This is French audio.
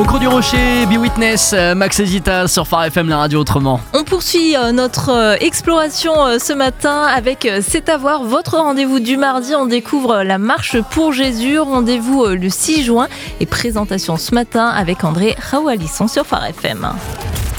Au creux du rocher, Be Witness, Max et Zita sur Phare FM, la radio autrement. On poursuit notre exploration ce matin avec C'est à voir, votre rendez-vous du mardi. On découvre la marche pour Jésus, rendez-vous le 6 juin et présentation ce matin avec André Raoualisson sur Phare FM.